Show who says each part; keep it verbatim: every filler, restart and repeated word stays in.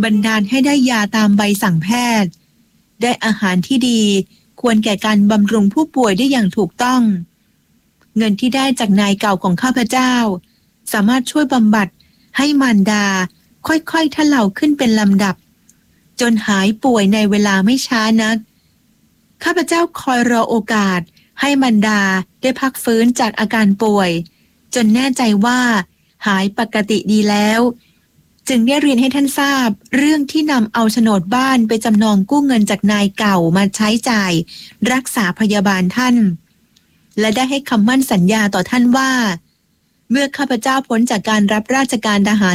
Speaker 1: บันดาลให้ได้ยาตามใบสั่งแพทย์ได้อาหารที่ดีควรแก่การบำรุงผู้ป่วยได้อย่างถูกต้องเงินที่ได้จากนายเก่าของข้าพเจ้าสามารถช่วยบำบัดให้มารดาค่อยๆทะเลาขึ้นเป็นลำดับจนหายป่วยในเวลาไม่ช้านักข้าพเจ้าคอยรอโอกาสให้มารดาได้พักฟื้นจากอาการป่วยจนแน่ใจว่าหายปกติดีแล้วจึงได้เรียนให้ท่านทราบเรื่องที่นำเอาโฉนดบ้านไปจำนองกู้เงินจากนายเก่ามาใช้จ่ายรักษาพยาบาลท่านและได้ให้คำมั่นสัญญาต่อท่านว่าเมื่อข้าพเจ้าพ้นจากการรับราชการทหาร